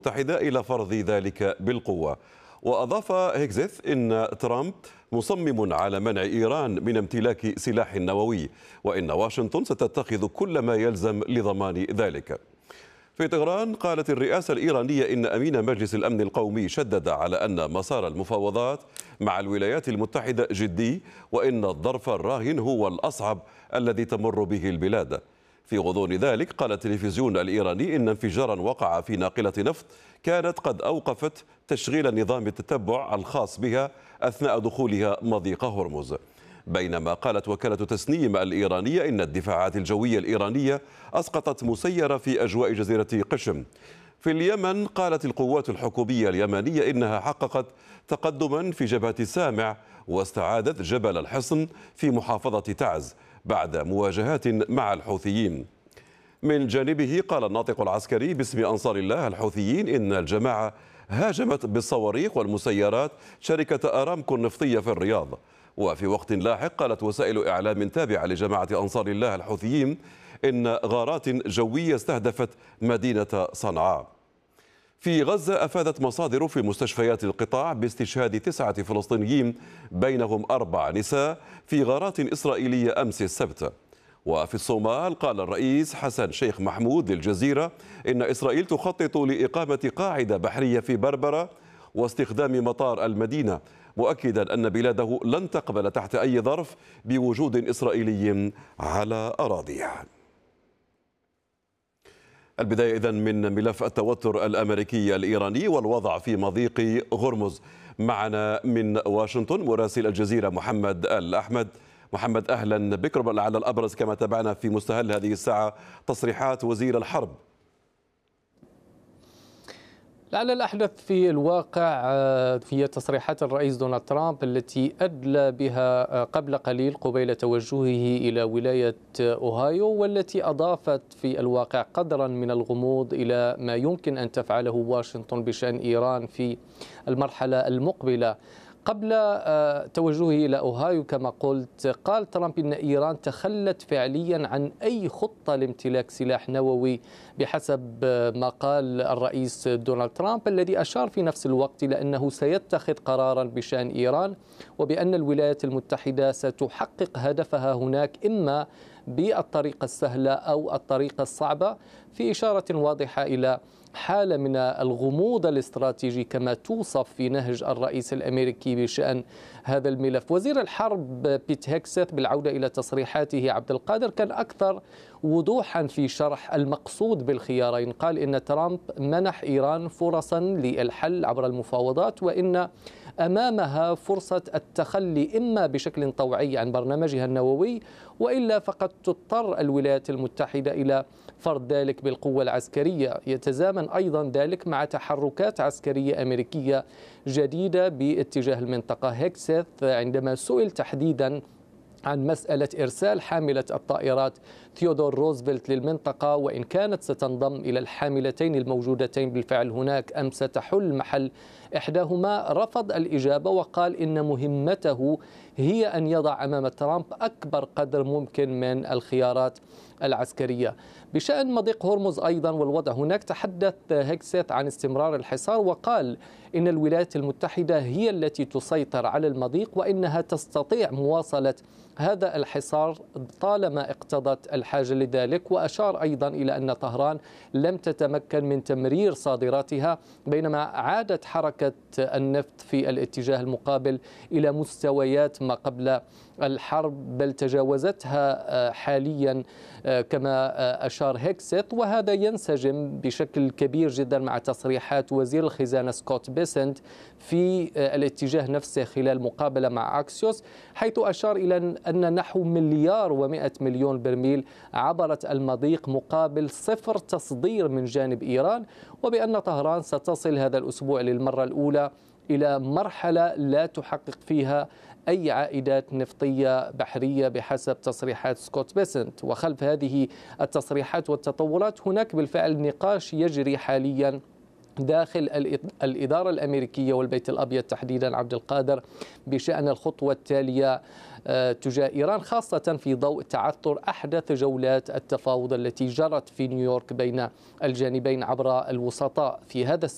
المتحدة إلى فرض ذلك بالقوة. وأضاف هيكزيث إن ترامب مصمم على منع إيران من امتلاك سلاح نووي، وإن واشنطن ستتخذ كل ما يلزم لضمان ذلك. في طهران قالت الرئاسة الإيرانية إن أمين مجلس الأمن القومي شدد على أن مسار المفاوضات مع الولايات المتحدة جدي، وإن الظرف الراهن هو الأصعب الذي تمر به البلاد. في غضون ذلك قال التلفزيون الإيراني إن انفجارا وقع في ناقلة نفط كانت قد أوقفت تشغيل نظام التتبع الخاص بها أثناء دخولها مضيق هرمز. بينما قالت وكالة تسنيم الإيرانية إن الدفاعات الجوية الإيرانية أسقطت مسيرة في أجواء جزيرة قشم. في اليمن قالت القوات الحكومية اليمنية إنها حققت تقدما في جبهة سامع واستعادت جبل الحصن في محافظة تعز بعد مواجهات مع الحوثيين. من جانبه قال الناطق العسكري باسم أنصار الله الحوثيين إن الجماعة هاجمت بالصواريخ والمسيرات شركة أرامكو النفطية في الرياض. وفي وقت لاحق قالت وسائل إعلام تابعة لجماعة أنصار الله الحوثيين إن غارات جوية استهدفت مدينة صنعاء. في غزة أفادت مصادر في مستشفيات القطاع باستشهاد 9 فلسطينيين بينهم 4 نساء في غارات إسرائيلية أمس السبت. وفي الصومال قال الرئيس حسن شيخ محمود للجزيرة إن إسرائيل تخطط لإقامة قاعدة بحرية في بربرة واستخدام مطار المدينة، مؤكدا أن بلاده لن تقبل تحت أي ظرف بوجود إسرائيلي على أراضيها. البداية إذن من ملف التوتر الأمريكي الإيراني والوضع في مضيق هرمز. معنا من واشنطن مراسل الجزيرة محمد الأحمد. محمد، أهلا بك. على الأبرز كما تابعنا في مستهل هذه الساعة تصريحات وزير الحرب. لعل الأحدث في الواقع هي تصريحات الرئيس دونالد ترامب التي أدلى بها قبل قليل قبيل توجهه إلى ولاية أوهايو، والتي أضافت في الواقع قدرا من الغموض إلى ما يمكن أن تفعله واشنطن بشأن إيران في المرحلة المقبلة. قبل توجهه إلى أوهايو كما قلت، قال ترامب إن إيران تخلت فعليا عن أي خطة لامتلاك سلاح نووي بحسب ما قال الرئيس دونالد ترامب، الذي أشار في نفس الوقت إلى أنه سيتخذ قرارا بشأن إيران، وبأن الولايات المتحدة ستحقق هدفها هناك إما بالطريقة السهلة أو الطريقة الصعبة، في إشارة واضحة إلى حالة من الغموض الاستراتيجي كما توصف في نهج الرئيس الأمريكي بشأن هذا الملف. وزير الحرب بيت هيكسيث بالعودة إلى تصريحاته عبد القادر كان أكثر وضوحا في شرح المقصود بالخيارين. قال إن ترامب منح إيران فرصا للحل عبر المفاوضات، وإن أمامها فرصة التخلي إما بشكل طوعي عن برنامجها النووي، وإلا فقد تضطر الولايات المتحدة إلى فرض ذلك بالقوة العسكرية. يتزامن أيضا ذلك مع تحركات عسكرية أمريكية جديدة باتجاه المنطقة. هيكسيث عندما سئل تحديدا عن مسألة إرسال حاملة الطائرات ثيودور روزفلت للمنطقة، وإن كانت ستنضم إلى الحاملتين الموجودتين بالفعل هناك أم ستحل محل إحداهما، رفض الإجابة وقال إن مهمته هي أن يضع أمام ترامب أكبر قدر ممكن من الخيارات العسكرية. بشأن مضيق هرمز أيضا والوضع هناك، تحدث هيكسيث عن استمرار الحصار، وقال إن الولايات المتحدة هي التي تسيطر على المضيق، وإنها تستطيع مواصلة هذا الحصار طالما اقتضت الحاجة لذلك. وأشار أيضا إلى أن طهران لم تتمكن من تمرير صادراتها، بينما عادت حركة النفط في الاتجاه المقابل إلى مستويات ما قبل الحرب، بل تجاوزتها حاليا كما أشار هيكسيث. وهذا ينسجم بشكل كبير جدا مع تصريحات وزير الخزانة سكوت بيسنت في الاتجاه نفسه خلال مقابلة مع أكسيوس، حيث أشار إلى أن نحو 1,200,000,000 برميل عبرت المضيق مقابل 0 تصدير من جانب إيران، وبأن طهران ستصل هذا الأسبوع للمرة الأولى إلى مرحلة لا تحقق فيها أي عائدات نفطية بحرية بحسب تصريحات سكوت بيسنت. وخلف هذه التصريحات والتطورات هناك بالفعل نقاش يجري حاليا داخل الإدارة الأمريكية والبيت الأبيض تحديدا عبد القادر بشأن الخطوة التالية تجاه إيران، خاصة في ضوء تعثر أحدث جولات التفاوض التي جرت في نيويورك بين الجانبين عبر الوسطاء. في هذا